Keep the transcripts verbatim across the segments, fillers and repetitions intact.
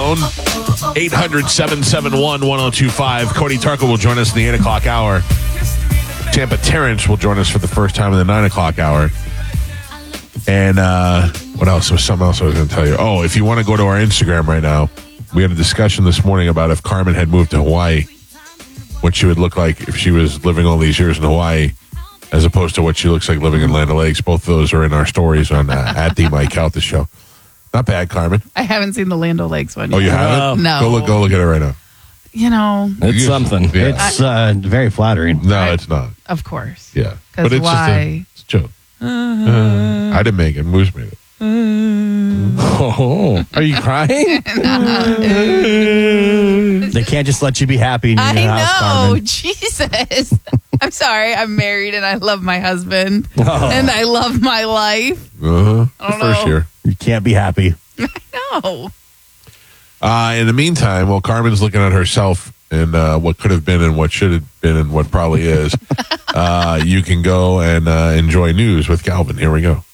phone. eight hundred, seven seven one, one oh two five. Cody Tarkle will join us in the eight o'clock hour. Tampa Terrence will join us for the first time in the nine o'clock hour. And uh, what else? There was something else I was going to tell you. Oh, if you want to go to our Instagram right now, we had a discussion this morning about if Carmen had moved to Hawaii, what she would look like if she was living all these years in Hawaii, as opposed to what she looks like living in Land O'Lakes. Both of those are in our stories on uh, at the Mike Calta Show. Not bad, Carmen. I haven't seen the Land O'Lakes one yet. Oh, you haven't? No. Go look, go look at it right now. You know. It's You- something. yeah. It's uh, very flattering. No, I- it's not. Of course. Yeah. 'Cause But it's why? just a, it's a joke. Uh, I didn't make it. Moose made it. Oh, are you crying? They can't just let you be happy in your I new house, know. Carmen. Jesus. I'm sorry. I'm married and I love my husband. Oh. And I love my life. Uh-huh. I don't The first know. year. You can't be happy. No. Uh, in the meantime, while Carmen's looking at herself and uh, what could have been and what should have been and what probably is, uh, you can go and uh, enjoy news with Galvin. Here we go.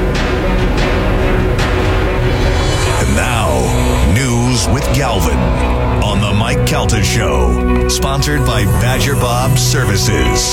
And now, news with Galvin on the Mike Calta Show, sponsored by Badger Bob Services.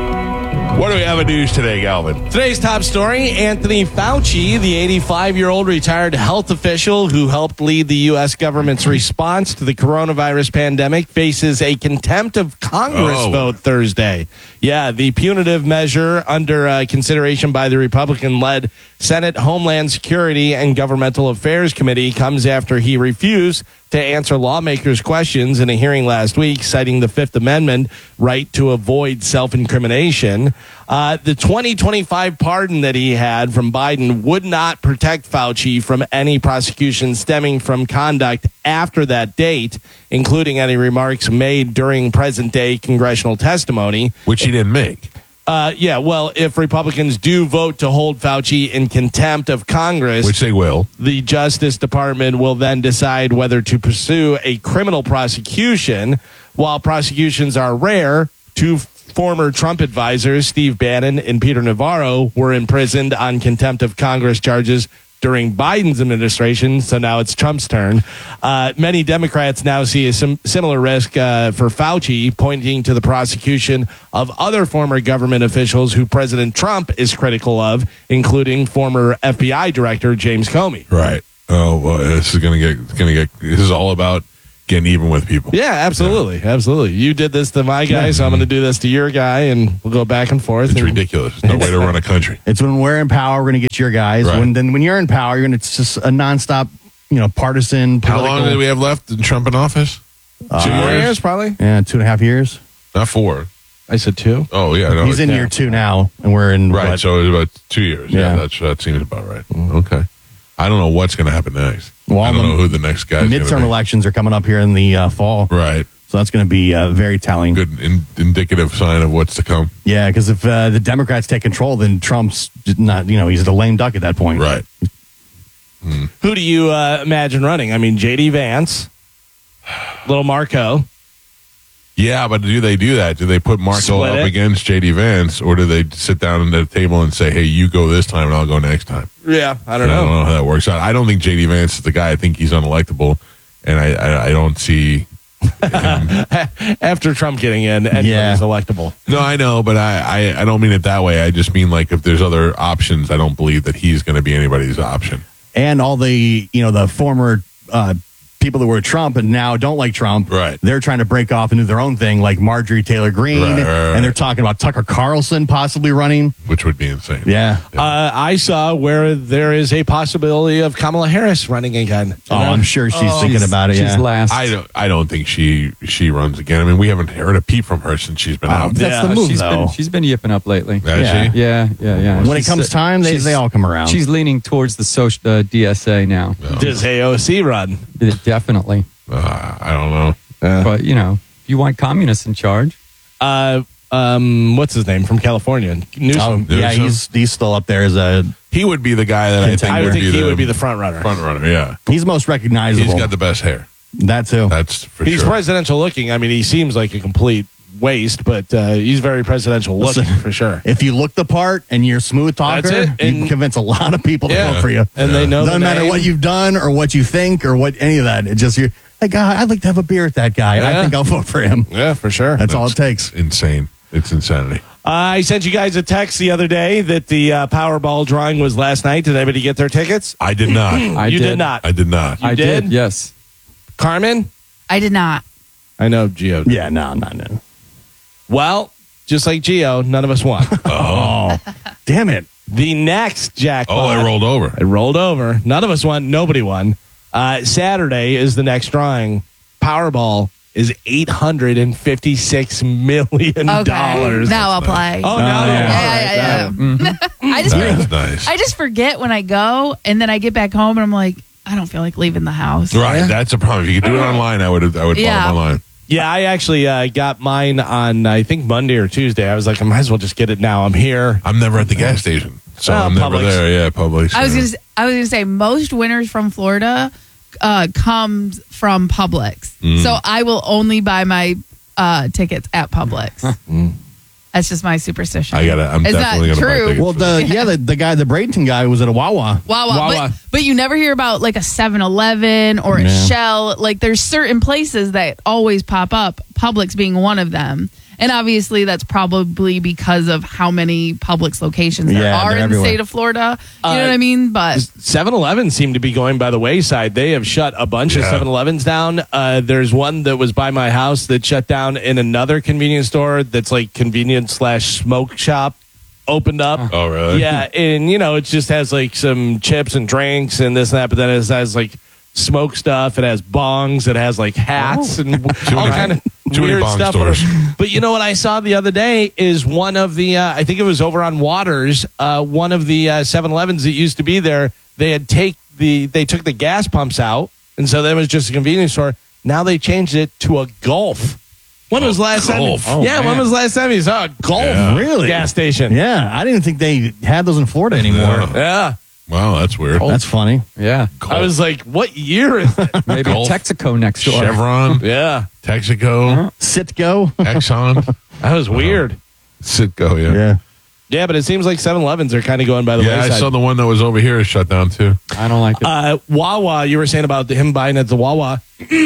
What do we have in news today, Galvin? Today's top story, Anthony Fauci, the eighty-five-year-old retired health official who helped lead the U S government's response to the coronavirus pandemic, faces a contempt of Congress Oh. vote Thursday. Yeah, the punitive measure under uh, consideration by the Republican-led Senate Homeland Security and Governmental Affairs Committee comes after he refused to answer lawmakers' questions in a hearing last week, citing the Fifth Amendment right to avoid self-incrimination. Uh, the twenty twenty-five pardon that he had from Biden would not protect Fauci from any prosecution stemming from conduct after that date, including any remarks made during present-day congressional testimony. Which he didn't make. Uh, yeah, well, if Republicans do vote to hold Fauci in contempt of Congress, Which they will. the Justice Department will then decide whether to pursue a criminal prosecution. While prosecutions are rare, two former Trump advisors, Steve Bannon and Peter Navarro, were imprisoned on contempt of Congress charges during Biden's administration, so now it's Trump's turn. Uh, many Democrats now see a sim- similar risk uh, for Fauci, pointing to the prosecution of other former government officials who President Trump is critical of, including former F B I Director James Comey. Right. Oh, well, this is going to get, going to get, this is all about getting even with people. Yeah, absolutely. Yeah. Absolutely. You did this to my guy, so I'm going to do this to your guy, and we'll go back and forth. It's and ridiculous. There's no way to run a country. It's when we're in power, we're going to get your guys. Right. When then when you're in power, you're going to it's just a nonstop, you know, partisan. How Political, long do we have left in Trump in office? Uh, Two Four years? years, probably. Yeah, two and a half years. Not four. I said two. Oh, yeah. No, He's in yeah. year two now, and we're in Right. what? So it's about two years. Yeah, Yeah. that's, that seems about right. Okay. I don't know what's going to happen next. Well, I don't the know who the next guy is going to midterm be. elections are coming up here in the uh, fall, Right. so that's going to be uh, very telling. Good in, indicative sign of what's to come. Yeah, because if uh, the Democrats take control, then Trump's just not, you know, he's the lame duck at that point. Right. Who do you uh, imagine running? I mean, J D Vance, little Marco. Yeah, but do they do that? Do they put Marco Split up it? against J D Vance, or do they sit down at the table and say, hey, you go this time and I'll go next time? Yeah, I don't I don't know. know how that works out. I don't think J D Vance is the guy. I think he's unelectable, and I, I, I don't see... After Trump getting in, anybody's Yeah. electable. No, I know, but I, I, I don't mean it that way. I just mean like if there's other options, I don't believe that he's going to be anybody's option. And all the, you know, the former uh, people that were Trump and now don't like Trump, Right. they're trying to break off and do their own thing, like Marjorie Taylor Greene, Right, right, right. and they're talking about Tucker Carlson possibly running. Which would be insane. Yeah. Uh, I saw where there is a possibility of Kamala Harris running again. Oh, I'm sure she's Oh, thinking she's- about it. She's Yeah. last. I don't. I don't think she she runs again. I mean, we haven't heard a peep from her since she's been Wow, out. that's Yeah, the move, she's though. been she's been yipping up lately. Has Yeah. she? Yeah, yeah, yeah. When it She's, comes uh, time, they, she's- they all come around. She's leaning towards the social uh, D S A now. Does A O C run? Definitely. Uh, I don't know. But you know, if you want communists in charge, Uh, um, what's his name from California? Newsom. Oh, yeah, Newsom? he's he's still up there as a. He would be the guy that I think, Contender. I would would think be he the would be the front runner. front runner. Yeah, He's most recognizable. he's got the best hair. that too. That's for He's sure. presidential looking. I mean, he seems like a complete waist, but uh, he's very presidential looking Listen, for sure. If you look the part and you're a smooth talker, That's it. you And- can convince a lot of people to Yeah. vote for you. And they know Doesn't the matter name. what you've done or what you think or what any of that. It's just you're like, ah, I'd like to have a beer with that guy. And I Yeah. think I'll vote for him. Yeah, for sure. That's all it takes. Insane. It's insanity. I sent you guys a text the other day that the uh, Powerball drawing was last night. Did anybody get their tickets? I did not. I you did. did. not. I did not. You I did? did? Yes. Carmen? I did not. I know Gio. Yeah, no, no, no. Well, just like Gio, none of us won. Oh, damn it. The next jackpot. Oh, I rolled over. I rolled over. None of us won. Nobody won. Uh, Saturday is the next drawing. Powerball is eight hundred fifty-six million dollars. Okay. Now I'll play. Oh, now Oh, yeah. yeah, yeah, yeah. I just That's nice. I just forget when I go, and then I get back home, and I'm like, I don't feel like leaving the house. Right, that's a problem. If you could do it online, I would. I would Yeah. follow online. Yeah, I actually uh, got mine on, I think, Monday or Tuesday. I was like, I might as well just get it now. I'm here. I'm never at the gas station, so Oh, I'm never Publix. there. Yeah, Publix. I was yeah. gonna. s- I was gonna say most winners from Florida uh, comes from Publix, Mm. so I will only buy my uh, tickets at Publix. That's just my superstition. I gotta. I'm It's definitely not gonna buy true. tickets. Well, the yeah, the, the guy, the Bradenton guy was at a Wawa. Wawa, Wawa. But, but you never hear about like a seven eleven or a Yeah. Shell. Like there's certain places that always pop up, Publix being one of them. And obviously that's probably because of how many Publix locations there Yeah, are they're in everywhere. the state of Florida. You Uh, know what I mean? But seven eleven seem to be going by the wayside. They have shut a bunch of Yeah. seven elevens down. Uh, there's one that was by my house that shut down in another convenience store that's like convenience slash smoke shop opened up. Oh, really? Yeah, and you know, it just has like some chips and drinks and this and that, but then it has like smoke stuff. It has bongs. It has like hats and all many- kind of too many weird bong stuff. stores. But you know what I saw the other day is one of the, uh, I think it was over on Waters, uh, one of the uh, seven elevens that used to be there, they had take the, they took the gas pumps out, and so that was just a convenience store. Now they changed it to a Gulf. When was Oh, last Gulf. time? Oh, yeah, when man. was last time you saw a Gulf Yeah. Really? gas station? Yeah, I didn't think they had those in Florida anymore. Yeah. Yeah. Wow, that's weird. That's funny. Yeah. I was like, what year is it? Maybe Gulf. Texaco next door. Chevron, Yeah. Texaco, Sitco. Exxon, That was weird. Citgo. Yeah. Yeah. Yeah, but it seems like seven elevens are kind of going by the Yeah, I wayside. saw the one that was over here is shut down too. I don't like it. Uh, Wawa, you were saying about him buying at the Wawa.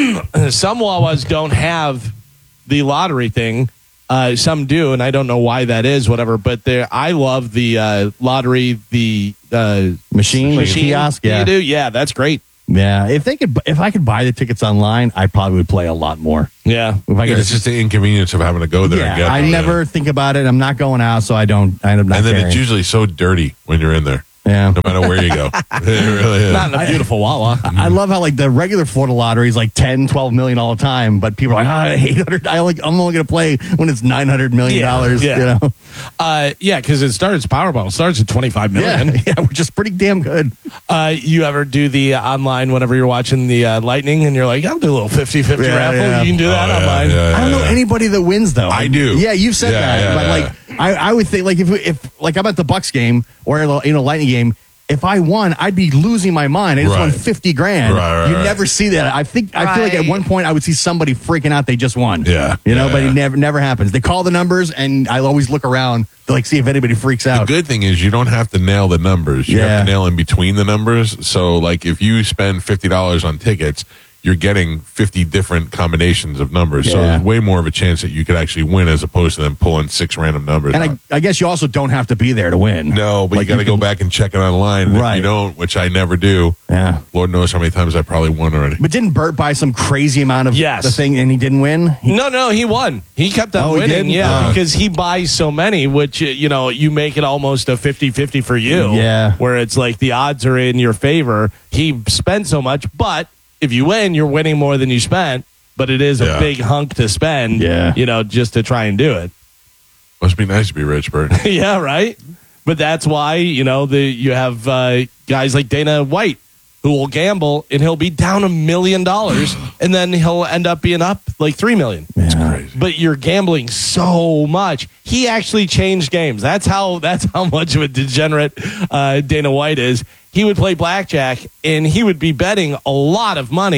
Some Wawas don't have the lottery thing. Uh, some do, and I don't know why that is, whatever. But there, I love the uh, lottery, the uh, Machine, like machine kiosk. that Yeah. you do. Yeah, that's great. Yeah. If they could, if I could buy the tickets online, I probably would play a lot more. Yeah. If I Yeah, could it's just the inconvenience of having to go there. and yeah, get I them. never think about it. I'm not going out, so I don't. I end up not And then caring. it's usually so dirty when you're in there, yeah. no matter where you go. It really is. Not in a beautiful Wawa. I love how like the regular Florida lottery is like ten, twelve million all the time, but people are like, oh, eight hundred. I like, I'm only going to play when it's nine hundred million dollars. Yeah, You yeah. know? Uh, yeah, because it starts Powerball. It starts at twenty-five million. Yeah, yeah, we're just pretty damn good. Uh, you ever do the uh, online whenever you're watching the uh, Lightning and you're like, I'll do a little fifty-fifty Yeah, raffle. yeah. You can do that Oh, yeah, online. yeah, I don't know yeah. anybody that wins though. I do. Yeah, you've said Yeah, that, yeah, but yeah. like, I, I would think like if if like I'm at the Bucks game or you know Lightning game. If I won, I'd be losing my mind. I just won Right. fifty grand. Right, right, you right. never see that. I think I feel like at Right. one point I would see somebody freaking out they just won. Yeah, you know, yeah, but yeah. it never never happens. They call the numbers, and I always look around to like see if anybody freaks The out. good thing is you don't have to nail the numbers. You Yeah. have to nail in between the numbers. So, like, if you spend fifty dollars on tickets, you're getting fifty different combinations of numbers. So, Yeah. there's way more of a chance that you could actually win as opposed to them pulling six random numbers. And out. I, I guess you also don't have to be there to win. no, but Like, you got to you go can- back and check it online. And Right. If you don't, which I never do, Yeah. Lord knows how many times I probably won already. But didn't Bert buy some crazy amount of Yes. the thing and he didn't win? He- No, no, he won. He kept on Oh, he winning, did? yeah, Oh. because he buys so many, which, uh, you know, you make it almost a fifty-fifty for you. Yeah. Where it's like the odds are in your favor. He spent so much, but if you win, you're winning more than you spent, but it is a Yeah. big hunk to spend, Yeah. you know, just to try and do it. Must be nice to be rich, Bert. Yeah, right. But that's why, you know, the you have uh, guys like Dana White who will gamble and he'll be down a million dollars and then he'll end up being up like three million. It's crazy. But you're gambling so much. He actually changed games. That's how that's how much of a degenerate uh, Dana White is. He would play blackjack and he would be betting a lot of money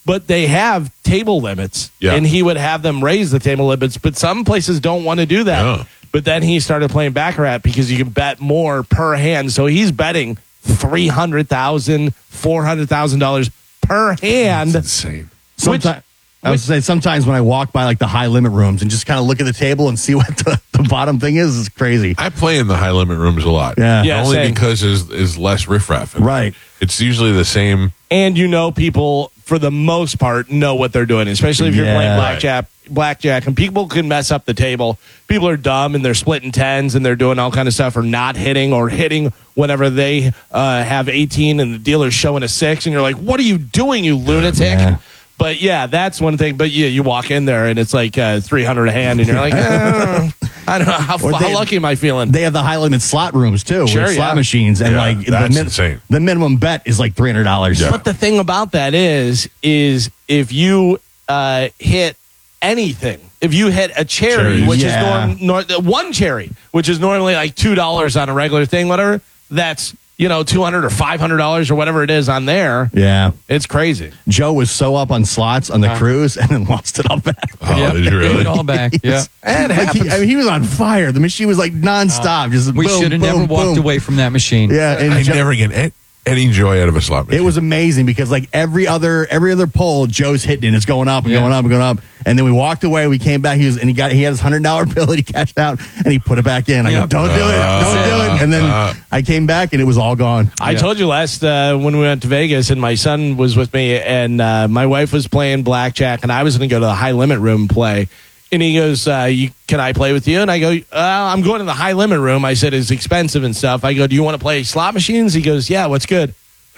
but they have table limits, Yeah. and he would have them raise the table limits. But some places don't want to do that. No. But then he started playing Baccarat because you can bet more per hand. So he's betting three hundred thousand dollars, four hundred thousand dollars per hand. That's insane. Sometimes, I was saying sometimes when I walk by like the high limit rooms and just kind of look at the table and see what the, the bottom thing is, it's crazy. I play in the high limit rooms a lot. Yeah. Yeah, Only same. because is is less riffraff. in it. Right. It's usually the same. And you know, people for the most part know what they're doing, especially if you're Yeah. playing blackjack. Blackjack, and people can mess up the table. People are dumb and they're splitting tens and they're doing all kind of stuff, or not hitting, or hitting whenever they uh, have eighteen and the dealer's showing a six, and you're like, "What are you doing, you lunatic?" Yeah. But yeah, that's one thing. But yeah, you walk in there and it's like uh, three hundred a hand, and you're like, eh, I don't know how, Or how they- lucky am I feeling? They have the high limit slot rooms too, Sure, with slot yeah. machines, and Yeah, like that's the, insane. the minimum bet is like three hundred dollars. Yeah. But the thing about that is, is if you uh, hit anything, if you hit a cherry, Cherries. which Yeah. is norm, nor, one cherry, which is normally like two dollars on a regular thing, whatever, that's you know two hundred or five hundred dollars or whatever it is on there. Yeah. It's crazy. Joe was so up on slots on the cruise and then lost it all back. Oh, Yeah, did you give really? it all back. Yeah. And it Like he, happens. I mean, he was on fire. The machine was like nonstop. just We boom, should have boom, never walked boom. away from that machine. Yeah, and I Joe- never get a- any joy out of a slot machine. it was amazing because like every other every other pole, Joe's hitting and it's going up and Yeah. going up and going up. And then we walked away. We came back. He was and he got he had his hundred dollar bill that he cashed out and he put it back in. I Yeah. go, don't do it, don't do it. And then Uh. I came back and it was all gone. I Yeah. told you last uh, when we went to Vegas and my son was with me and uh, my wife was playing blackjack and I was going to go to the high limit room and play. And he goes, uh, you, can I play with you? And I go, uh, I'm going to the high limit room. I said, it's expensive and stuff. I go, do you want to play slot machines? He goes, yeah, what's good?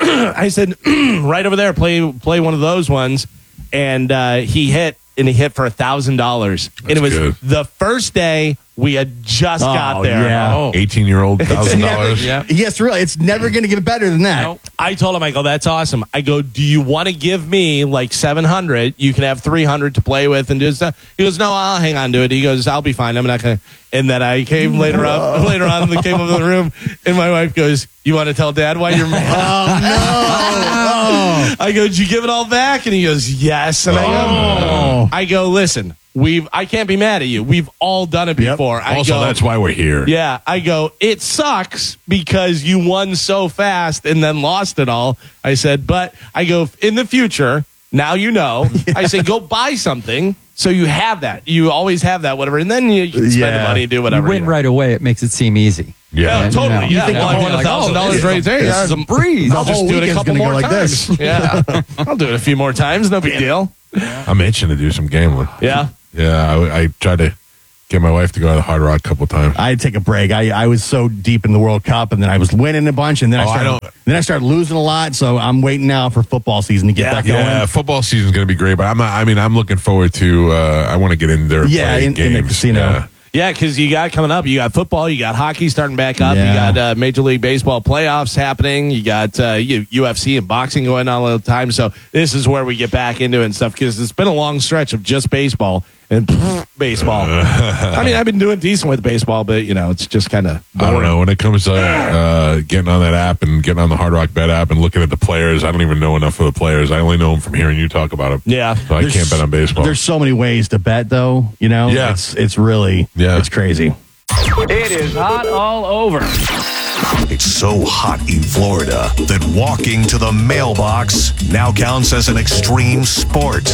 I said, right over there, play play one of those ones. And uh, he hit, and he hit for a thousand dollars. And it was good. the first day we had just Oh, got there. yeah. Oh. eighteen-year-old, one thousand dollars. Yeah. Yes, really. It's never going to get better than that. No. I told him, I go, that's awesome. I go, do you want to give me like seven hundred? You can have three hundred to play with and do stuff. He goes, no, I'll hang on to it. He goes, I'll be fine. I'm not going to. And then I came later up, later on, they came up to the room, and my wife goes, you want to tell Dad why you're mad? Oh no! I go, did you give it all back? And he goes, yes. And I go, Oh. I go, listen, we've, I can't be mad at you. We've all done it Yep. before. I Also, go, that's why we're here. yeah, I go, it sucks because you won so fast and then lost it all. I said, but I go, in the future, now you know. I say, go buy something so you have that. You always have that, whatever. And then you, you can spend Yeah. the money and do You whatever. win know. right away. It makes it seem easy. Yeah, Yeah. totally. You know. Yeah, You think well, I the won whole- a thousand like, dollars oh, right there. this Yeah. is a breeze. I'll The just whole do it a weekend's couple gonna go more like times. this. Yeah, I'll do it a few more times. No big deal. I'm itching to do some gambling. Yeah. Yeah, I, I tried to get my wife to go to the Hard Rock a couple times. I had to take a break. I, I was so deep in the World Cup, and then I was winning a bunch, and then I Oh, I started don't- then I started losing a lot. So I'm waiting now for football season to get Yeah. back going. Yeah, football season's going to be great, but I'm not, I mean, I'm looking forward to. Uh, I want to get in there. And Yeah, play in- in the games. casino. Yeah. Yeah, because you got coming up, you got football, you got hockey starting back up, Yeah. you got uh, Major League Baseball playoffs happening, you got uh, U- UFC and boxing going on all the time. So this is where we get back into it and stuff because it's been a long stretch of just baseball and baseball. I mean, I've been doing decent with baseball, but you know, it's just kind of I don't know. When it comes to uh, getting on that app and getting on the Hard Rock Bet app and looking at the players, I don't even know enough of the players. I only know them from hearing you talk about them. Yeah. So I There's- can't bet on baseball. There's so many ways to bet, though. You know, Yeah. it's it's really Yeah. it's crazy. It is hot all over. It's so hot in Florida that walking to the mailbox now counts as an extreme sport.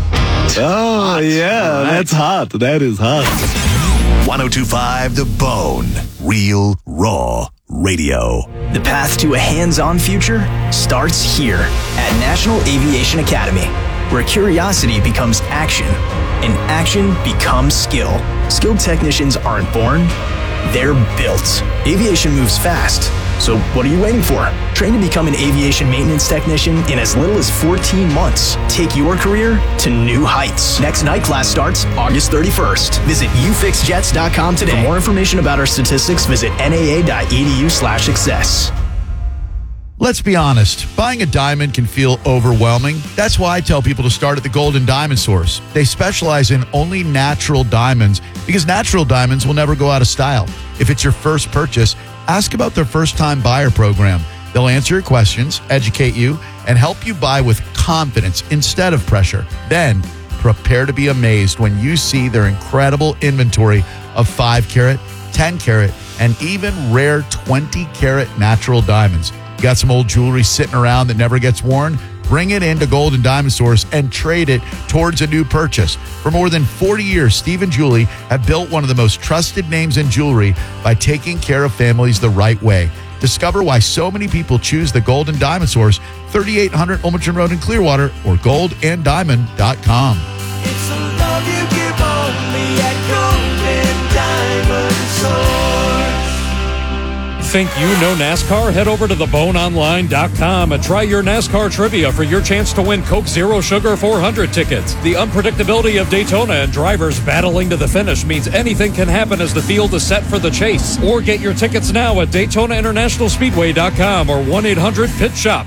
Oh, yeah, that's hot. That is hot. ten twenty-five The Bone. Real, raw radio. The path to a hands-on future starts here at National Aviation Academy, where curiosity becomes action and action becomes skill. Skilled technicians aren't born, they're built. Aviation moves fast, so what are you waiting for? Train to become an aviation maintenance technician in as little as fourteen months. Take your career to new heights. Next night class starts August thirty-first. Visit u fix jets dot com today. For more information about our statistics, visit n a a dot e d u slash success. Let's be honest, buying a diamond can feel overwhelming. That's why I tell people to start at the Golden Diamond Source. They specialize in only natural diamonds because natural diamonds will never go out of style. If it's your first purchase, ask about their first-time buyer program. They'll answer your questions, educate you, and help you buy with confidence instead of pressure. Then, prepare to be amazed when you see their incredible inventory of five carat, ten carat, and even rare twenty carat natural diamonds. You got some old jewelry sitting around that never gets worn? Bring it into Gold and Diamond Source and trade it towards a new purchase. For more than forty years, Steve and Julie have built one of the most trusted names in jewelry by taking care of families the right way. Discover why so many people choose the Gold and Diamond Source, thirty-eight hundred Olmsted Road in Clearwater, or gold and diamond dot com. It's the love you give only at Gold and Diamond Source. Think you know NASCAR? Head over to the bone online dot com and try your NASCAR trivia for your chance to win Coke Zero Sugar four hundred tickets. The unpredictability of Daytona and drivers battling to the finish means anything can happen as the field is set for the chase. Or get your tickets now at Daytona International Speedway dot com or one eight hundred pit shop.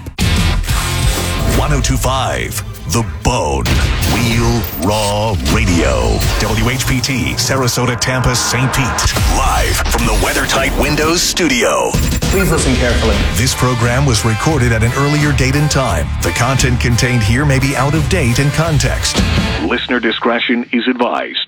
one oh two point five The Bone. Wheel Raw Radio. W H P T, Sarasota, Tampa, Saint Pete. Live from the WeatherTight Windows studio. Please listen carefully. This program was recorded at an earlier date and time. The content contained here may be out of date and context. Listener discretion is advised.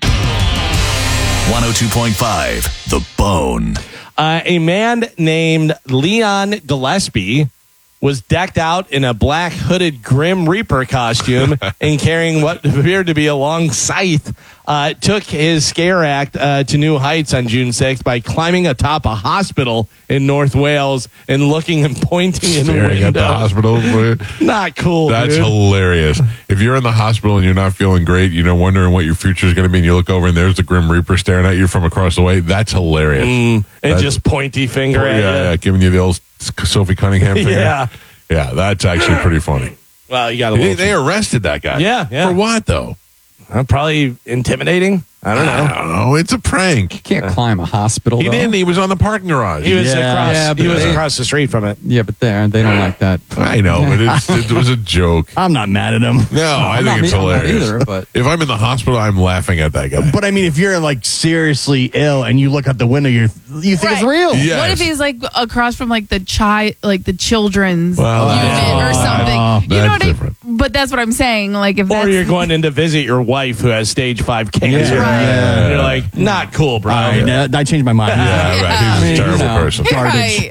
one oh two point five The Bone. Uh, a man named Leon Gillespie was decked out in a black hooded Grim Reaper costume and carrying what appeared to be a long scythe. Uh, took his scare act uh, to new heights on June sixth by climbing atop a hospital in North Wales and looking and pointing in Staring at the hospital. Not cool. That's dude. hilarious. If you're in the hospital and you're not feeling great, you know, wondering what your future is going to be, and you look over and there's the Grim Reaper staring at you from across the way, that's hilarious. Mm, and That's- just pointy finger yeah, at you. yeah, giving you the old Sophie Cunningham finger. Yeah. Yeah, that's actually pretty funny. Well, you got a They, little. they arrested that guy. Yeah, yeah. For what, though? Uh, probably intimidating. I don't know. I don't know. It's a prank. You can't climb a hospital. He though. didn't. He was on the parking garage. He was Yeah. across. Yeah, he but was they- across the street from it. Yeah, but they they don't like that. I know, but it's, it was a joke. I'm not mad at him. No, I I'm think not it's me- I'm not hilarious. either, but- if I'm in the hospital, I'm laughing at that guy. But I mean, if you're like seriously ill and you look out the window, you you think it's Right. real. Yes. What if he's like across from like the chi like the children's Well, unit that's- or something? oh, you know that's what different. I? But that's what I'm saying. Like if Or that's you're going in to visit your wife who has stage five cancer. Yeah. Right. And you're like, not cool, bro. All right, uh, I changed my mind. Yeah, right. He's I mean, a terrible you know. person. right.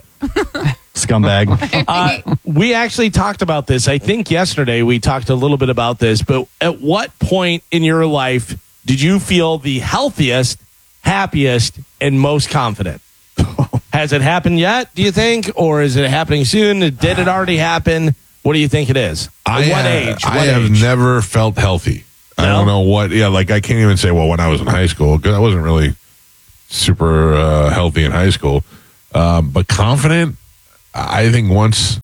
Scumbag. Uh, we actually talked about this. I think yesterday we talked a little bit about this, but at what point in your life did you feel the healthiest, happiest, and most confident? Has it happened yet, do you think? Or is it happening soon? Did it already happen? What do you think it is? I At what have, age? What I have age? never felt healthy. I No? don't know what. Yeah, like I can't even say. Well, when I was in high school, because I wasn't really super uh, healthy in high school, um, but confident. I think once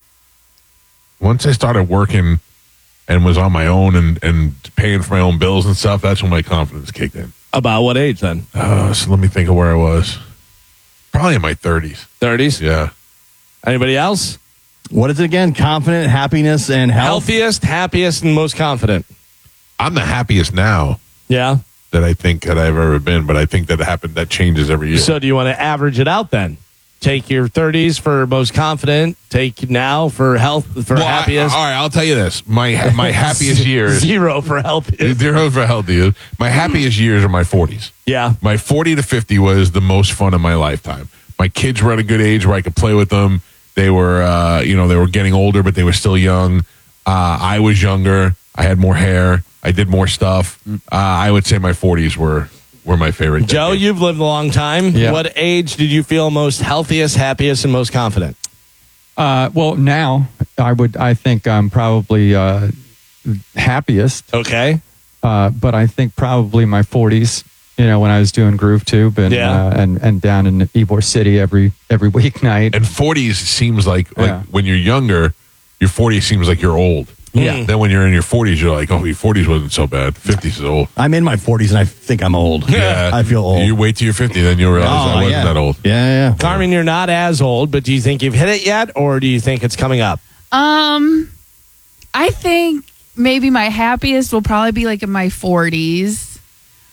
once I started working and was on my own and and paying for my own bills and stuff, that's when my confidence kicked in. About what age then? Uh, so let me think of where I was. Probably in my thirties. thirties? Yeah. Anybody else? What is it again? Confident, happiness, and health. Healthiest, happiest, and most confident. I'm the happiest now Yeah. that I think that I've ever been, but I think that happened. That changes every year. So do you want to average it out then? Take your thirties for most confident. Take now for health for Well, I- happiest. all right, I'll tell you this: my my happiest years, Zero for healthiest. zero for healthy. My happiest years are my forties. Yeah. My forty to fifty was the most fun of my lifetime. My kids were at a good age where I could play with them. They were, uh, you know, they were getting older, but they were still young. Uh, I was younger. I had more hair. I did more stuff. Uh, I would say my forties were were my favorite. Joe, decade. you've lived a long time. Yeah. What age did you feel most healthiest, happiest, and most confident? Uh, well, now I would. I think I'm probably uh, happiest, Okay. uh, but I think probably my forties. You know, when I was doing Groove Tube and Yeah. uh, and and down in Ybor City every every weeknight. And forties seems like like Yeah. when you're younger, your forties seems like you're old. Yeah. Then when you're in your forties, you're like, oh, your forties wasn't so bad. fifties is old. I'm in my forties and I think I'm old. Yeah. I feel old. You wait till you're fifty, then you'll realize I wasn't yeah. that old. Yeah, yeah, yeah. Carmen, you're not as old, but do you think you've hit it yet, or do you think it's coming up? Um, I think maybe my happiest will probably be like in my forties.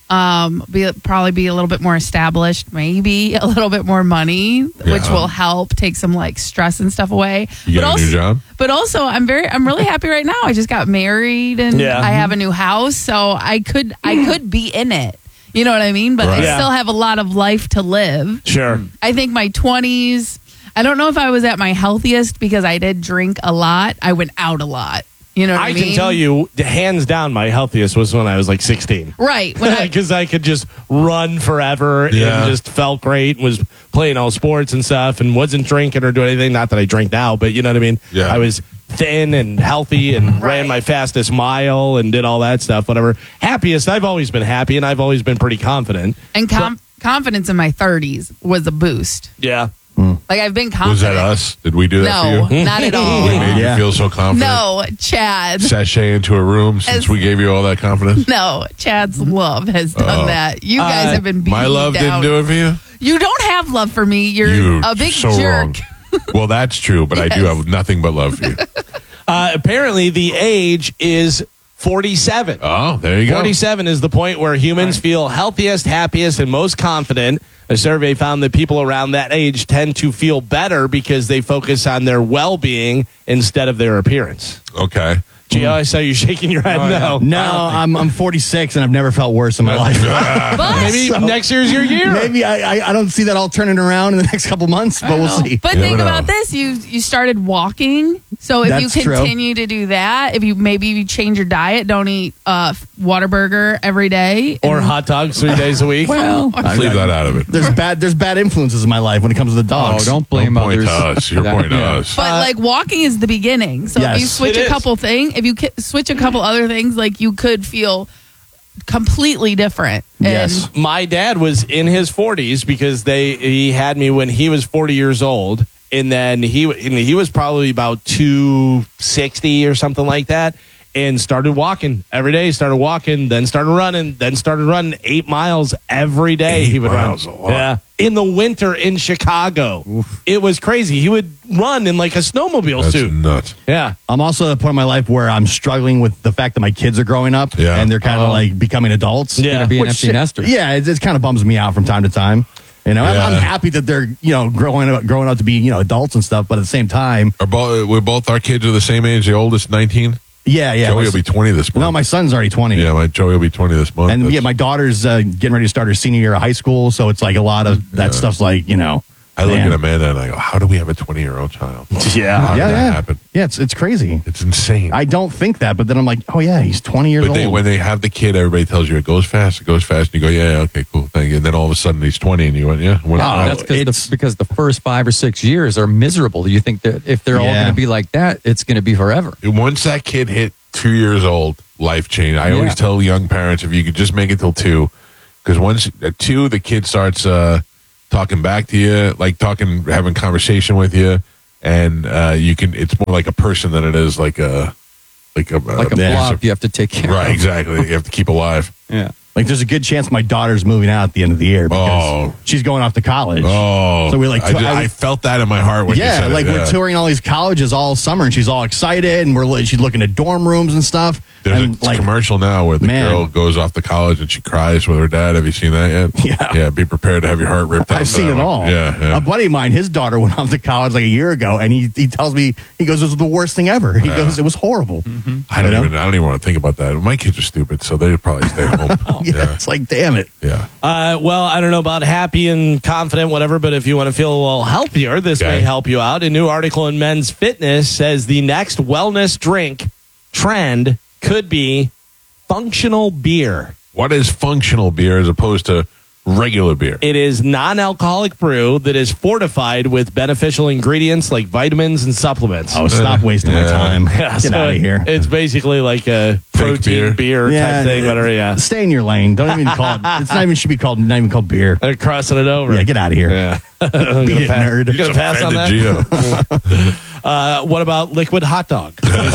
Um, be probably be a little bit more established, maybe a little bit more money, which Yeah. will help take some like stress and stuff away. You but got a also, new job? But also, I'm very, I'm really happy right now. I just got married and Yeah. I have a new house, so I could, I could be in it. You know what I mean? But Right. I Yeah. still have a lot of life to live. Sure. I think my twenties. I don't know if I was at my healthiest because I did drink a lot. I went out a lot. You know what I, I mean? can tell you, hands down, my healthiest was when I was like sixteen. Right. When I, Because I could just run forever Yeah. and just felt great, was playing all sports and stuff, and wasn't drinking or doing anything. Not that I drink now, but you know what I mean? Yeah. I was thin and healthy and Right. ran my fastest mile and did all that stuff, whatever. Happiest, I've always been happy, and I've always been pretty confident. and com- confidence in my thirties was a boost. Yeah. Like I've been Was confident. that us? Did we do that No, for you? not at all. We made Yeah. you feel so confident? No, Chad. Sashay into a room since As- we gave you all that confidence? No, Chad's love has done Oh. that. You guys Uh, have been beaten My love down. didn't do it for you? You don't have love for me. You're You a big so jerk. wrong. Well, that's true, but I do Yes. have nothing but love for you. Uh, apparently, the age is forty-seven. Oh, there you go. forty-seven is the point where humans feel healthiest, happiest, and most confident. A survey found that people around that age tend to feel better because they focus on their well-being instead of their appearance. Okay. Gio, I saw you shaking your head. Oh, yeah. no. No, I'm I'm forty-six and I've never felt worse in my life. But, Maybe So- next year's your year. Maybe I, I I don't see that all turning around in the next couple months, but we'll see. but You think never about know. this: you you started walking. So if That's you true. continue to do that, if you maybe you change your diet, don't eat uh, Whataburger every day, Or and- hot dogs three days a week. Well, Leave that out of it. There's bad there's bad influences in my life when it comes to the oh, dogs. don't blame Don't point others. to us. You're That- pointing to yeah. us. But like walking is the beginning. So if you Yes, switch it a is. couple things, if you ki- switch a couple other things, like you could feel completely different. And Yes. My dad was in his forties because they he had me when he was forty years old, and then he and he was probably about two sixty or something like that, and started walking every day. Started walking, then started running, then started running eight miles every day. Eight he would miles run. a lot. Yeah, in the winter in Chicago, it was crazy. He would run in like a snowmobile That's suit. nuts. Yeah. I'm also at a point in my life where I'm struggling with the fact that my kids are growing up Yeah. and they're kind of Oh. like becoming adults. Yeah. Gonna be an Which- empty nester. Yeah, it, it kind of bums me out from time to time. You know, I'm, Yeah. I'm happy that they're you know growing up, growing up to be you know adults and stuff, but at the same time, Are both, we're both our kids are the same age. The oldest, nineteen. yeah, yeah. Joey my- will be twenty this month. no, my son's already twenty. yeah, my Joey will be twenty this month. And That's- yeah, my daughter's uh, getting ready to start her senior year of high school, so it's like a lot of that stuff's like you know. I look man. at Amanda and I go, "How do we have a twenty-year-old child? Yeah. How did yeah, that yeah, happen? yeah. It's it's crazy. It's insane." I don't think that, but then I'm like, oh yeah, he's twenty years But they, old. when they have the kid, everybody tells you it goes fast. It goes fast. And you go, yeah, yeah, okay, cool, thank you. And then all of a sudden he's twenty, and you went, yeah. What, Oh, That's cause it's- the, because the first five or six years are miserable. You think that if they're all Yeah. going to be like that, it's going to be forever. once that kid hit two years old, life changed. I Yeah. always tell young parents if you could just make it till two, because once at two, the kid starts uh, talking back to you, like talking, having conversation with you, and uh, you can. It's more like a person than it is like a like a Like a piece blob of- you have to take care Right, of. exactly. You have to keep alive. Yeah. Like, there's a good chance my daughter's moving out at the end of the year because Oh. she's going off to college. Oh, So we like. I, ju- I felt that in my heart when you yeah, said like it. we're yeah. touring all these colleges all summer, and she's all excited, and we're li- she's looking at dorm rooms and stuff. There's and a like, commercial now where the Man. girl goes off to college and she cries with her dad. Have you seen that yet? Yeah. Yeah. Be prepared to have your heart ripped out. I've for seen that it one. all. Yeah. yeah. A buddy of mine, his daughter went off to college like a year ago, and he he tells me he goes, "This was the worst thing ever." He Yeah. goes, "It was horrible." I don't You know? even. I don't even want to think about that. My kids are stupid, so they'd probably stay home. Yeah, yeah. it's like, damn it. Yeah. Uh, well, I don't know about happy and confident, whatever, but if you want to feel a little healthier, this Okay. may help you out. A new article in Men's Fitness says the next wellness drink trend could be functional beer. What is functional beer as opposed to regular beer? It is non-alcoholic brew that is fortified with beneficial ingredients like vitamins and supplements. Oh, stop wasting my yeah. time. Yeah, Get so out of here. It's basically like a protein beer, beer. type thing, whatever, yeah. Stay in your lane. Don't even call it. It's not even should be called. Not even called beer. They're crossing it over. Yeah, get out of here. Yeah. Beat it, pass- nerd. You're going to pass on that? Gio. Uh, what about liquid hot dog?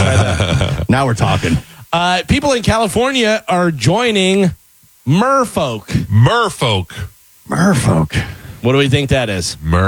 Now we're talking. Uh, people in California are joining Merfolk. Merfolk. Merfolk. What do we think that is? Mer.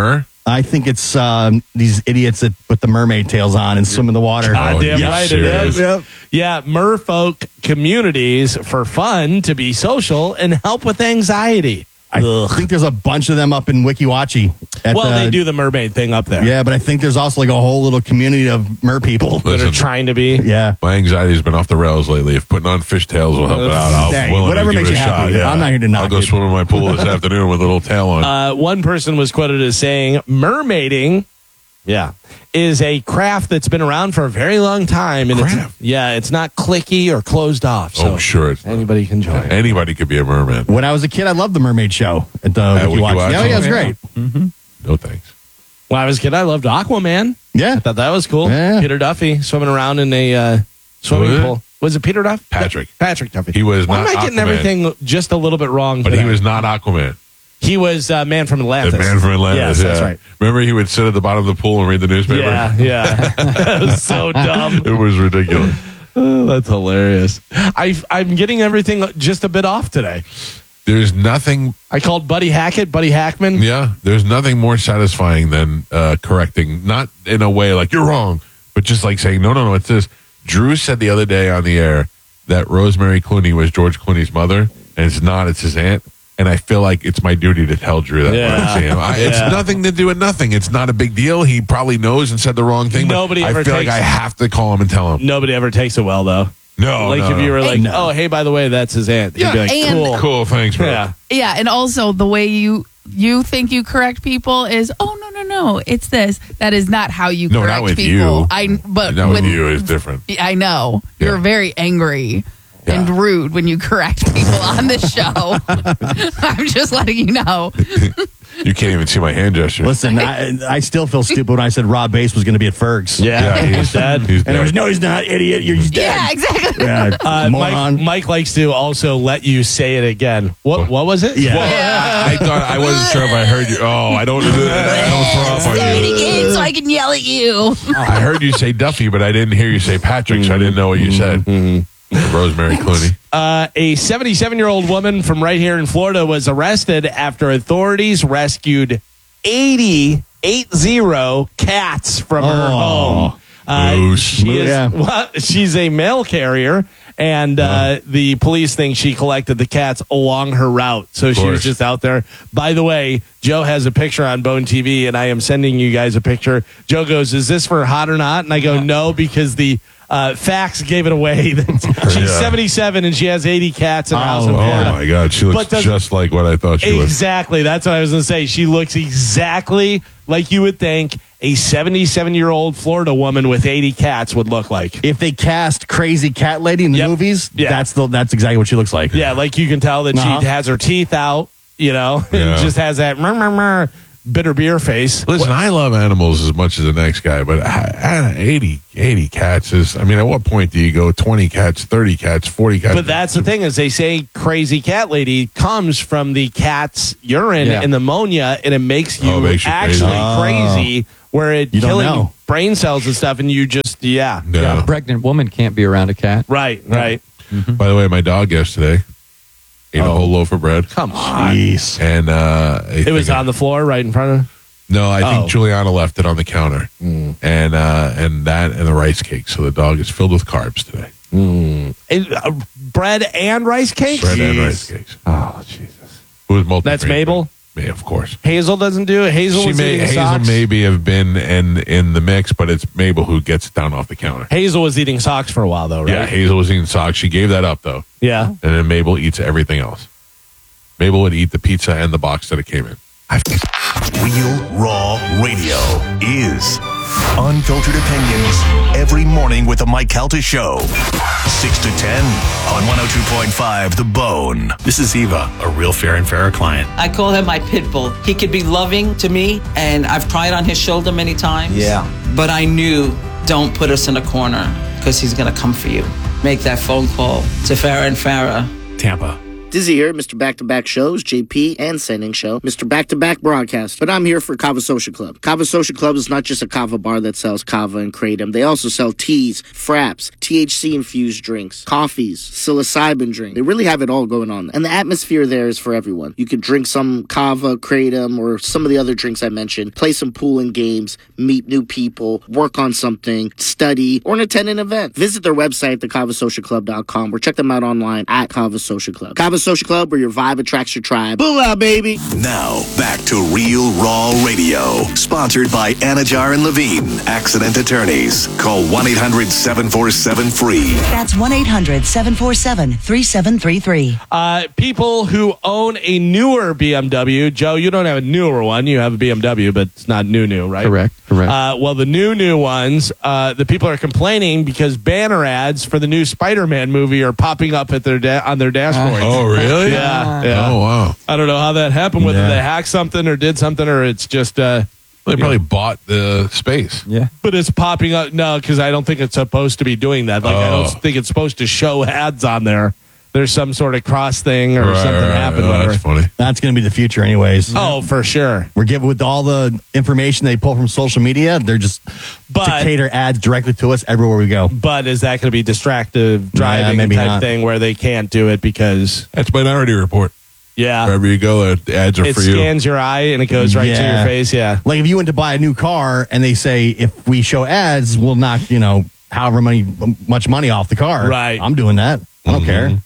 I think it's um, these idiots that put the mermaid tails on and swim in the water. God damn yeah, right serious. it is. Yep. Yeah, merfolk communities for fun, to be social, and help with anxiety. I Ugh. think there's a bunch of them up in Wiki Wachi. at Well, the- they do the mermaid thing up there. Yeah, but I think there's also like a whole little community of mer people. That are Listen. trying to be. Yeah. My anxiety's been off the rails lately. If putting on fishtails will help it out, I'll Hey, willing whatever to give makes it a you happy. shot. Yeah. I'm not here to knock I'll go it. swim in my pool this afternoon with a little tail on. Uh, one person was quoted as saying, mermaiding, yeah, is a craft that's been around for a very long time. And Craft? it's, yeah, it's not clicky or closed off. So oh, sure. It's anybody can join. Anybody could be a merman. When I was a kid, I loved the mermaid show at the At Wiki Wiki Wachi. Wachi? Yeah, yeah, it was Oh, yeah. great. Mm-hmm. No thanks. When I was a kid, I loved Aquaman. Yeah. I thought that was cool. Yeah. Peter Duffy swimming around in a uh, swimming Was it? pool. Was it Peter Duffy? Patrick. Patrick Duffy. He was Why not am I getting Aquaman. everything just a little bit wrong? But he today? was not Aquaman. He was uh, Man from Atlantis. The man from Atlantis. Yes, that's yeah. right. Remember he would sit at the bottom of the pool and read the newspaper? Yeah, yeah. That was so dumb. It was ridiculous. Oh, that's hilarious. I, I'm getting everything just a bit off today. There's nothing, I called Buddy Hackett, Buddy Hackman. yeah, there's nothing more satisfying than uh, correcting, not in a way like you're wrong, but just like saying, no, no, no, it's this. Drew said the other day on the air that Rosemary Clooney was George Clooney's mother, and it's not, it's his aunt. And I feel like it's my duty to tell Drew that. Yeah. When I see him. I, it's Yeah. nothing to do with nothing. It's not a big deal. He probably knows and said the wrong thing. but Nobody I ever feel takes- like I have to call him and tell him. Nobody ever takes it well, though. No, like no, if you no. were like, And- oh, hey, by the way, that's his aunt. He'd Yeah. be like, And- cool. Cool, thanks, bro. Yeah. Yeah, and also the way you you think you correct people is, oh no no no, it's this. That is not how you No, not correct with people. you. I but Not with when- you is different. I know Yeah. you're very angry Yeah. and rude when you correct people on the show. I'm just letting you know. You can't even see my hand gesture. Listen, I, I still feel stupid when I said Rob Bass was going to be at Ferg's. Yeah, Yeah, he's dead. He's And it was, dead. no, he's not, idiot. You're he's dead. Yeah, exactly. Yeah, Uh, Mike, moron. Mike likes to also let you say it again. What What was it? Yeah. Well, I, I thought I wasn't sure if I heard you. Oh, I don't. I don't throw up on Say it you. again so I can yell at you. I heard you say Duffy, but I didn't hear you say Patrick, so I didn't know what you said. Rosemary Clooney. Uh, a seventy-seven-year-old woman from right here in Florida was arrested after authorities rescued eighty, eight zero cats from her Oh. home. Uh, Moose. she is, Yeah. well, she's a mail carrier, and uh, the police think she collected the cats along her route. So she was course. just out there. By the way, Joe has a picture on Bone T V, and I am sending you guys a picture. Joe goes, "Is this for hot or not?" And I go, "No," because the uh, facts gave it away. She's Yeah. seventy-seven and she has eighty cats in her house in Oh Florida. my God, she looks But does- just like what I thought she was. Exactly. That's what I was going to say. She looks exactly like you would think a seventy-seven-year-old Florida woman with eighty cats would look like. If they cast Crazy Cat Lady in the Yep. movies, Yeah. that's the that's exactly what she looks like. Yeah, like you can tell that Uh-huh. she has her teeth out, you know, Yeah. and just has that murr, murr, murr, bitter beer face. Listen, I love animals as much as the next guy, but I, I, eighty, eighty cats is, I mean, at what point do you go twenty cats, thirty cats, forty cats? But that's the thing is they say crazy cat lady comes from the cat's urine Yeah. and ammonia, and it makes you, Oh, it makes you actually crazy. crazy, where it You don't killing know. brain cells and stuff, and you just yeah, No. Yeah, a pregnant woman can't be around a cat. right, right. By the way, my dog yesterday ate a whole loaf of bread. Come on, Jeez. And uh, I it was think- on the floor right in front of. No, I think Oh. Juliana left it on the counter, and uh, and that and the rice cake. So the dog is filled with carbs today. It, uh, bread and rice cakes. Bread and Jeez. rice cakes. Oh Jesus! Who was multi? That's Mabel? Me, of course. Hazel doesn't do it. Hazel She was may eating Hazel socks. maybe have been in in the mix, but it's Mabel who gets it down off the counter. Hazel was eating socks for a while though, right? Yeah, Hazel was eating socks. She gave that up though, Yeah. and then Mabel eats everything else. Mabel would eat the pizza and the box that it came in. Real Raw Radio is unfiltered opinions every morning with the Mike Calta Show. six to ten on one oh two point five The Bone. This is Eva, a real fair and fairer client. I call him my pit bull. He could be loving to me, and I've cried on his shoulder many times. Yeah. But I knew, don't put us in a corner, because he's going to come for you. Make that phone call to Farrah and Farrah. Tampa. Dizzy here, Mister Back-to-Back Shows, J P, and Sending Show, Mister Back-to-Back Broadcast. But I'm here for Kava Social Club. Kava Social Club is not just a kava bar that sells kava and kratom. They also sell teas, fraps, T H C-infused drinks, coffees, psilocybin drink. They really have it all going on. And the atmosphere there is for everyone. You could drink some kava, kratom, or some of the other drinks I mentioned, play some pool and games, meet new people, work on something, study, or attend an event. Visit their website, the kava social club dot com, or check them out online at Kava Social Club. Kava Social Club, where your vibe attracts your tribe. Booyah, baby! Now, back to Real Raw Radio. Sponsored by Anajar and Levine, Accident Attorneys. Call one eight hundred seven four seven free. That's one eight hundred seven four seven three seven three three. Uh, people who own a newer B M W, Joe, you don't have a newer one. You have a B M W, but it's not new, new, right? Correct, correct. Uh, well, the new, new ones, uh, the people are complaining because banner ads for the new Spider-Man movie are popping up at their da- on their dashboards. Oh, really? Yeah, yeah. Oh, wow. I don't know how that happened, whether Yeah. they hacked something or did something, or it's just... Uh, They probably bought the space. Yeah. But it's popping up. No, because I don't think it's supposed to be doing that. Like, I Oh. don't think it's supposed to show ads on there. There's some sort of cross thing or Right, something right, happened. right. Oh, whatever. that's funny. That's going to be the future, anyways. Oh, for sure. We're giving with all the information they pull from social media. They're just But- to cater ads directly to us everywhere we go. But is that going to be distractive driving maybe type not. thing where they can't do it because That's Minority Report. yeah, Wherever you go, the ads are it for you. scans your eye and it goes right to Yeah. your face. Yeah. Like if you went to buy a new car and they say if we show ads, we'll knock you know however many much money off the car. Right. I'm doing that. I don't Mhm. care.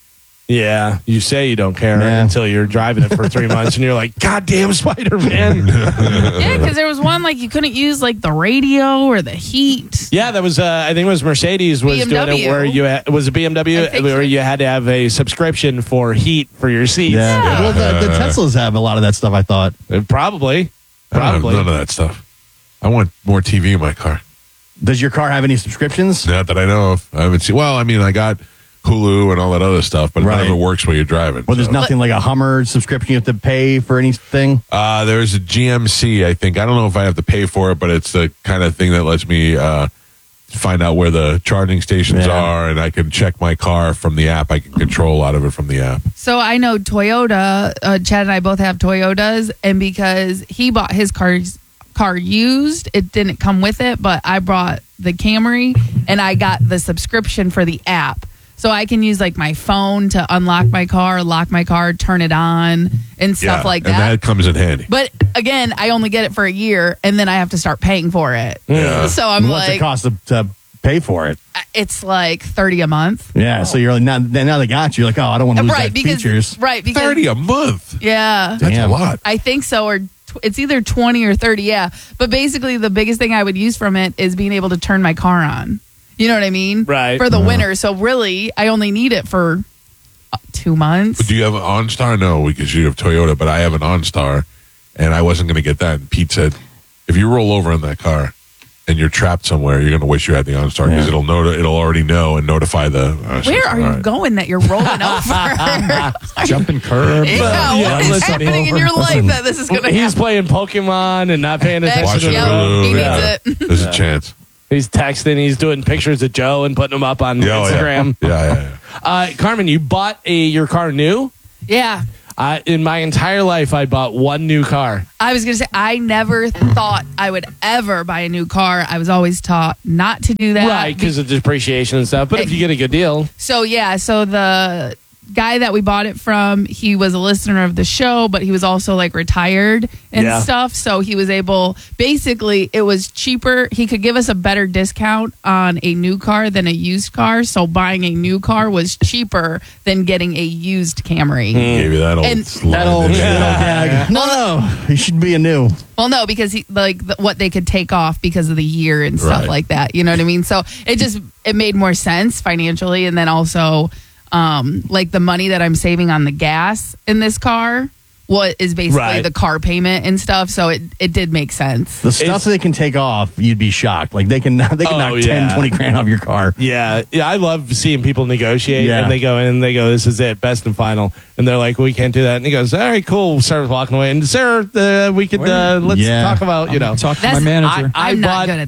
Yeah, you say you don't care Yeah. until you're driving it for three months and you're like, God damn Spider-Man. Yeah, because there was one like you couldn't use like the radio or the heat. Yeah, that was. Uh, I think it was Mercedes was B M doing W. it where you had, it was a B M W I think where so. you had to have a subscription for heat for your seats. Yeah. Well, the, the Teslas have a lot of that stuff. I thought. Uh, probably, I don't have probably. none of that stuff. I want more T V in my car. Does your car have any subscriptions? Not that I know of. I haven't seen. Well, I mean, I got Hulu and all that other stuff, but none Right. of it works while you're driving. Well, there's so. nothing like a Hummer subscription you have to pay for anything. Uh, there's a G M C, I think. I don't know if I have to pay for it, but it's the kind of thing that lets me uh, find out where the charging stations Yeah. are, and I can check my car from the app. I can control a lot of it from the app. So I know Toyota. Uh, Chad and I both have Toyotas, and because he bought his car's car used, it didn't come with it. But I brought the Camry, and I got the subscription for the app. So I can use like my phone to unlock my car, lock my car, turn it on, and stuff Yeah, like and that. that comes in handy. But again, I only get it for a year, and then I have to start paying for it. Yeah. So I'm What's like, it cost to, to pay for it? it's like thirty a month. Yeah. So you're like now, now they got you. You're like, oh, I don't want to lose Right, that because features. right because thirty a month. yeah, That's Damn. a lot. I think so, or tw- it's either twenty or thirty. Yeah, but basically, the biggest thing I would use from it is being able to turn my car on. You know what I mean? Right. For the winter. So really, I only need it for uh, two months. But do you have an OnStar? No, because you have Toyota, but I have an OnStar, and I wasn't going to get that. And Pete said, if you roll over in that car and you're trapped somewhere, you're going to wish you had the OnStar because Yeah. it'll noti- it'll already know and notify the. Uh, Where are you all right. going that you're rolling over? Jumping curbs. yeah, yeah, what is listen, happening in your life that this is going to He's happen? playing Pokemon and not paying attention Watching to the Yep, road. he Yeah. needs it. There's a chance. He's texting. He's doing pictures of Joe and putting them up on Yeah, oh, yeah. Instagram. Yeah, yeah, yeah. Uh, Carmen, you bought a your car new. Yeah. Uh, in my entire life, I bought one new car. I was going to say, I never thought I would ever buy a new car. I was always taught not to do that. Right, because of depreciation and stuff. But if you get a good deal. So, yeah, so the guy that we bought it from, he was a listener of the show, but he was also like retired and Yeah. stuff. So he was able, basically, it was cheaper. He could give us a better discount on a new car than a used car. So buying a new car was cheaper than getting a used Camry. Gave you that old And- slide, That old, didn't you? that old gag. No, no, it should be a new. Well, no, because he like the, what they could take off because of the year and stuff Right. like that. You know what I mean? So it just it made more sense financially, and then also um, like the money that I'm saving on the gas in this car, what is basically Right. the car payment and stuff. So it it did make sense. The stuff they can take off, you'd be shocked. Like they can, they can Oh, knock yeah. ten, twenty grand off your car. Yeah, yeah, I love seeing people negotiate, Yeah. and they go in and they go, "This is it, best and final," and they're like, "We can't do that," and he goes, "All right, cool." Sarah's walking away, and Sarah, uh, we could uh, let's Yeah. talk about you know. Talk to my That's- manager. I I'm not bought- good at that.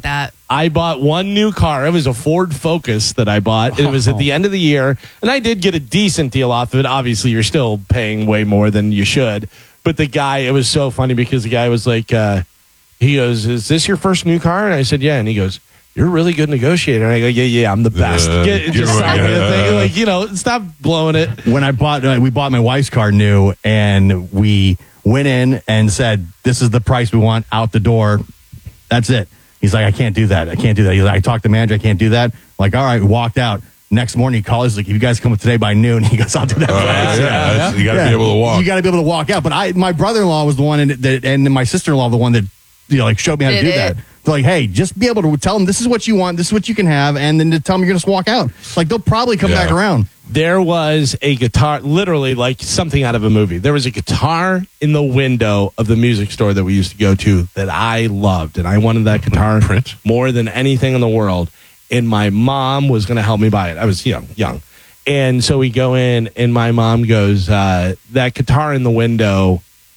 I bought one new car. It was a Ford Focus that I bought. It was at the end of the year, and I did get a decent deal off of it. Obviously, you're still paying way more than you should. But the guy, it was so funny because the guy was like, uh, he goes, "Is this your first new car?" And I said, "Yeah." And he goes, "You're a really good negotiator." And I go, "Yeah, yeah, I'm the best." Uh, Get, just yeah, sign me the yeah. thing. Like, you know, stop blowing it. When I bought, uh, we bought my wife's car new, and we went in and said, "This is the price we want out the door." That's it. He's like, "I can't do that. I can't do that." He's like, "I talked to the manager. I can't do that." I'm like, all right, we walked out. Next morning, he calls. He's like, "If you guys come today by noon," he goes, "I'll do that." Uh, yeah, that's- you got to Yeah. be able to walk. You got to be able to walk out. But I, my brother-in-law was the one, and, that, and my sister-in-law the one that, you know, like showed me how to Did do it? that. They're like, "Hey, just be able to tell them this is what you want, this is what you can have, and then to tell them you're going to walk out." Like they'll probably come Yeah. back around. There was a guitar, literally like something out of a movie. There was a guitar in the window of the music store that we used to go to that I loved, and I wanted that guitar Prince? more than anything in the world. And my mom was going to help me buy it. I was young, young, and so we go in, and my mom goes, uh, "That guitar in the window,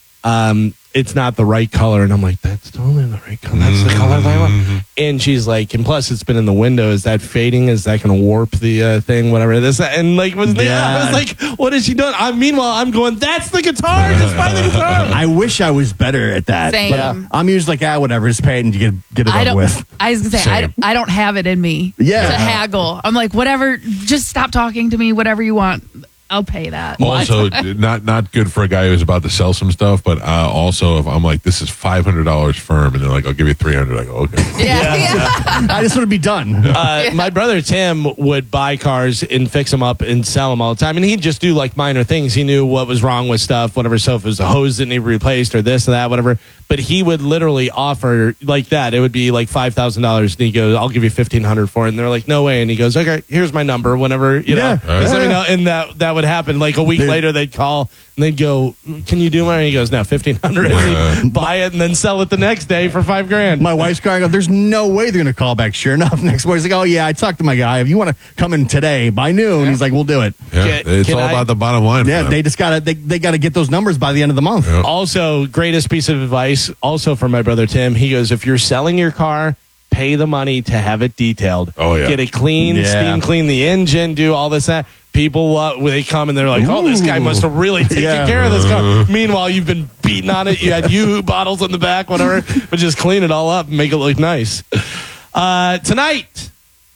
um, it's not the right color." And I'm like, "That's totally the right color. That's the color that I want." And she's like, "And plus, it's been in the window. Is that fading? Is that going to warp the uh, thing? Whatever this." And like, was Yeah. I was like, "What is she doing?" I meanwhile, I'm going, "That's the guitar. Just buy the guitar." I wish I was better at that. Same. But uh, I'm usually like, ah, whatever, just pay it and you get, get it I over don't. with. I was gonna say I don't, I don't have it in me. Yeah. to haggle. I'm like, whatever. Just stop talking to me. Whatever you want, I'll pay that. Also, not not good for a guy who's about to sell some stuff, but uh, also if I'm like, this is five hundred dollars firm, and they're like, I'll give you three hundred, I go, okay. Yeah, yeah. I just want to be done. Uh, my brother Tim would buy cars and fix them up and sell them all the time, and he'd just do like minor things. He knew what was wrong with stuff, whatever. So if it was a hose that needed replaced or this or that, whatever. But he would literally offer like that. It would be like five thousand dollars, and he goes, "I'll give you fifteen hundred for it." And they're like, "No way!" And he goes, "Okay, here's my number. Whenever you know, Yeah. just let me know." And that that would happen. Like a week Dude. later, they'd call and they'd go, "Can you do more?" And he goes, "No, fifteen hundred." And he'd buy it and then sell it the next day for five grand. My wife's car, I go, "There's no way they're going to call back." Sure enough, next morning, he's like, "Oh, yeah, I talked to my guy. If you want to come in today by noon," he's like, "We'll do it." Yeah, Can- it's can all I- about the bottom line. Yeah, for them. they just got to they, they got to get those numbers by the end of the month. Yeah. Also, greatest piece of advice, also from my brother Tim. He goes, if you're selling your car, pay the money to have it detailed. Oh, yeah. Get it clean, Yeah. steam clean the engine, do all this, that. People, uh, when they come and they're like, oh, this guy Ooh. must have really taken Yeah. care of this car. Meanwhile, you've been beating on it. You had U bottles in the back, whatever. But just clean it all up and make it look nice. Uh, tonight,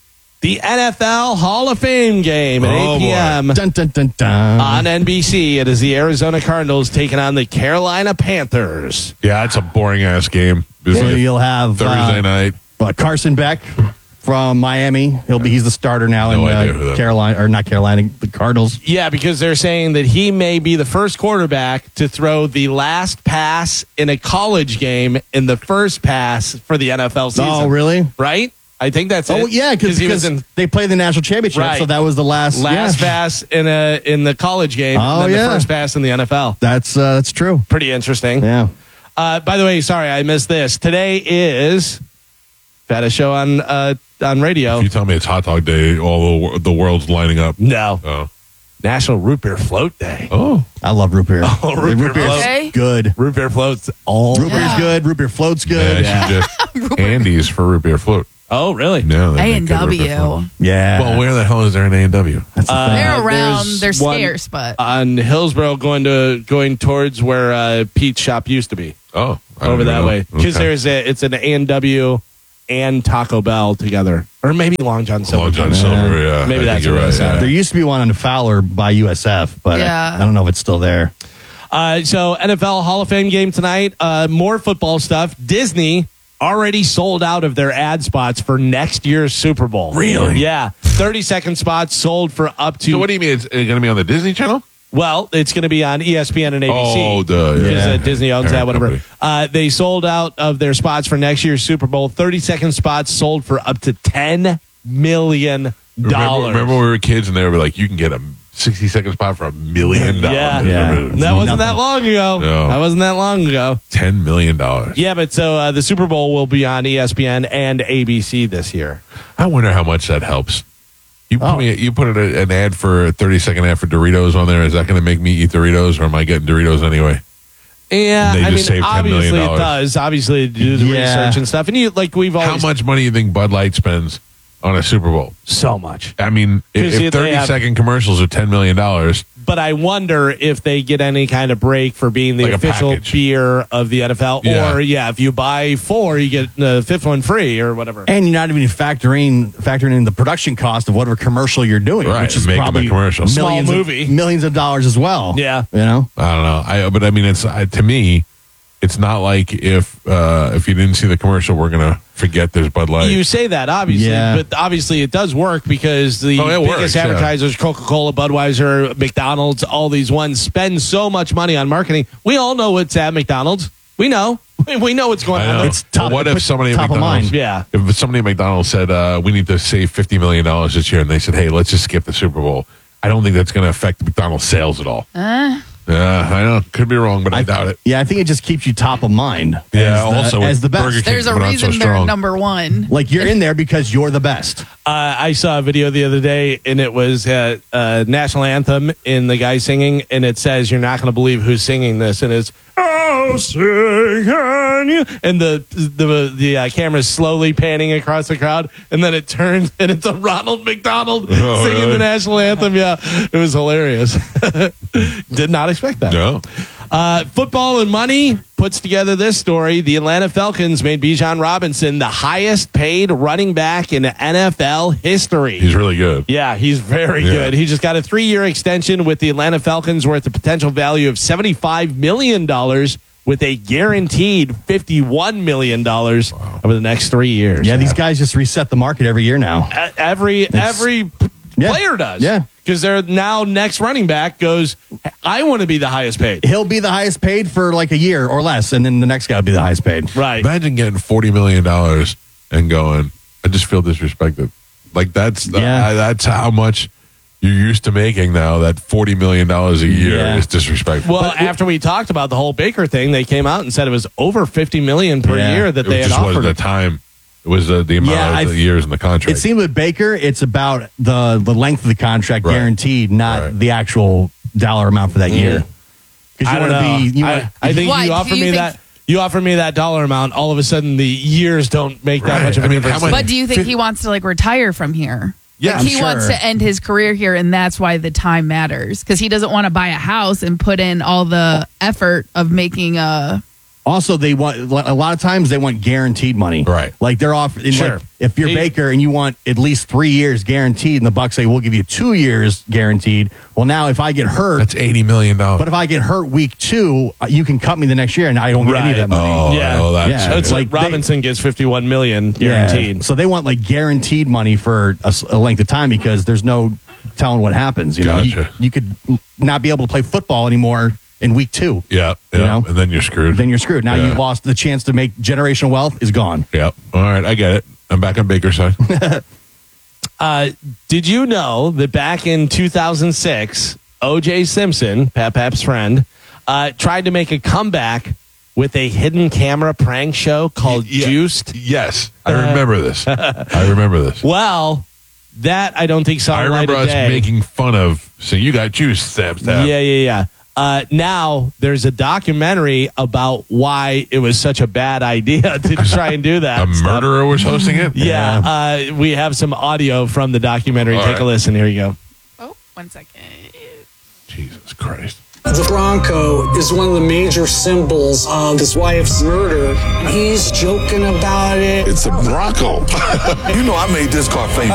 the N F L Hall of Fame game at Oh, eight p.m. Dun, dun, dun, dun. on N B C. It is the Arizona Cardinals taking on the Carolina Panthers. Yeah, it's a boring ass game. This So is you'll have Thursday uh, night. uh, Carson Beck from Miami. He'll be he's the starter now No in idea who uh, that Carolina or not Carolina, the Cardinals. Yeah, because they're saying that he may be the first quarterback to throw the last pass in a college game in the first pass for the N F L season. Oh, really? Right? I think that's Oh, it. yeah, because he was in they played the national championship, Right. so that was the last last yeah. pass in a in the college game, Oh, and then yeah. the first pass in the N F L. That's uh, that's true. Pretty interesting. Yeah. Uh, by the way, sorry I missed this. Today is had a show on uh, on radio. If you tell me it's hot dog day, all the, wor- the world's lining up. No. Oh. National Root Beer Float Day. Oh. I love root beer. Oh, root beer beer's float. Okay. good. Root Beer Floats all Root beer's good. Root beer float's good. Yeah, Yeah. she just Andy's for root beer float. Oh, really? No, they A make and good root beer float. W. Well, where the hell is there an A and W? That's the Uh, thing. They're around. there's They're one scarce, but on Hillsborough going to going towards where uh, Pete's shop used to be. Oh, I don't over even that know. way because Okay. there's a it's an A and W and Taco Bell together, or maybe Long John Silver. Long John Silver, yeah. Maybe I that's think you're what it was right, at. yeah. There used to be one on Fowler by U S F, but Yeah. I, I don't know if it's still there. Uh, so N F L Hall of Fame game tonight. Uh, more football stuff. Disney already sold out of their ad spots for next year's Super Bowl. Really? Yeah, thirty second spots sold for up to. So what do you mean? It's going to be on the Disney Channel? Well, it's going to be on E S P N and A B C. Oh, duh, yeah. Because uh, Disney owns Parent that, whatever. company. Uh, they sold out of their spots for next year's Super Bowl. thirty second spots sold for up to ten million Remember, dollars. remember when we were kids and they were like, you can get a sixty second spot for a million dollars. Yeah. Yeah. Remember? That wasn't Nothing. that long ago. No. That wasn't that long ago. ten million dollars. Yeah, but so uh, the Super Bowl will be on E S P N and A B C this year. I wonder how much that helps. You put, Oh. me, you put a, an ad for a thirty second ad for Doritos on there. Is that going to make me eat Doritos, or am I getting Doritos anyway? Yeah, And they I just mean, saved ten million obviously it dollars. does. Obviously, they do the Yeah. research and stuff. And you, like we've How always much money do you think Bud Light spends on a Super Bowl? so much. I mean, if, 'Cause if they thirty have- second commercials are ten million dollars, But I wonder if they get any kind of break for being the Like a official package. beer of the N F L, Yeah. or yeah, if you buy four, you get the fifth one free or whatever. And you're not even factoring factoring in the production cost of whatever commercial you're doing, Right, which is making the probably commercial. millions Small of- movie. millions of dollars as well. Yeah. you know. I don't know. I but I mean, it's uh, to me, it's not like if uh, if you didn't see the commercial, we're gonna forget there's Bud Light. You say that obviously, Yeah. but obviously it does work because the Oh, it biggest works, yeah. advertisers, Coca-Cola, Budweiser, McDonald's, all these ones spend so much money on marketing. We all know what's at McDonald's. We know. We know what's going I on. know. there. It's top- But what if it's somebody at top of McDonald's, mind. Yeah. if somebody at McDonald's said uh, we need to save fifty million dollars this year, and they said, hey, let's just skip the Super Bowl, I don't think that's going to affect McDonald's sales at all. Uh, Yeah, I know. Could be wrong, but I, doubt it. Yeah, I think it just keeps you top of mind. Yeah, as the, also as the with best. Burger King there's a coming out so reason they're strong. number one. Like you're in there because you're the best. Uh, I saw a video the other day, and it was uh, uh, national anthem, and the guy singing, and it says, "You're not going to believe who's singing this," and it's "I'll sing on you," and the the the uh, camera's slowly panning across the crowd, and then it turns, and it's a Ronald McDonald Oh, singing really? the national anthem. Yeah, it was hilarious. Did not expect that. No. Uh, Football and Money puts together this story. The Atlanta Falcons made Bijan Robinson the highest paid running back in N F L history. He's really good. Yeah, he's very Yeah. good. He just got a three-year extension with the Atlanta Falcons worth a potential value of seventy-five million dollars with a guaranteed fifty-one million dollars over the next three years. Yeah, these guys just reset the market every year now. E- Every every p- Yeah. player does. Yeah. Because they're now next running back goes, I want to be the highest paid. He'll be the highest paid for like a year or less, and then the next guy will be the highest paid. Right. Imagine getting forty million dollars and going, I just feel disrespected. Like that's Yeah. uh, that's how much you're used to making now. That forty million dollars a year Yeah. is disrespectful. Well, after we talked about the whole Baker thing, they came out and said it was over fifty million per Yeah. year that it they had just wasn't offered. the time. It was uh, the amount Yeah, of I- the years in the contract. It seemed with Baker, it's about the the length of the contract Right. guaranteed, not Right. the actual dollar amount for that year. Because I you don't want to know. be. You I, wanna, I think Why, you do offer you me think- that. You offer me that dollar amount. All of a sudden, the years don't make that Right. much of a I mean, difference. how much- But do you think he wants to like retire from here? Yeah, Like, I'm he wants sure. to end his career here, and that's why the time matters. Because he doesn't want to buy a house and put in all the effort of making a. also, they want a lot of times they want guaranteed money. Right. Like they're offering. Sure. Like, if you're He- Baker and you want at least three years guaranteed, and the Bucks say we'll give you two years guaranteed. Well, now if I get hurt, that's eighty million dollars. but if I get hurt week two, uh, you can cut me the next year, and I don't get any of that money. Oh, Yeah. oh, that's Yeah, So it. it's like Like, they- Robinson gets fifty-one million guaranteed. Yeah. So they want like guaranteed money for a, s- a length of time because there's no telling what happens. You know, you, Gotcha. you could not be able to play football anymore in week two. yeah, yeah. You know? And then you're screwed. Then you're screwed. Now Yeah. you've lost the chance to make generational wealth is gone. Yeah. All right, I get it. I'm back on Baker's side. Uh, did you know that back in two thousand six, O J Simpson, Pat Pap's friend, uh, tried to make a comeback with a hidden camera prank show called Yeah. Juiced? Yes, I remember this. I remember this. Well, that I don't think saw I the light remember of us day. making fun of. So you got juice, stab, stab. Yeah, yeah, yeah. Uh, now there's a documentary about why it was such a bad idea to try and do that. A stuff. murderer was hosting it. Yeah, uh, we have some audio from the documentary. All Take right. a listen. Here you go. Oh, one second. Jesus Christ. The Bronco is one of the major symbols of his wife's murder. He's joking about it. It's a Bronco. You know I made this car famous.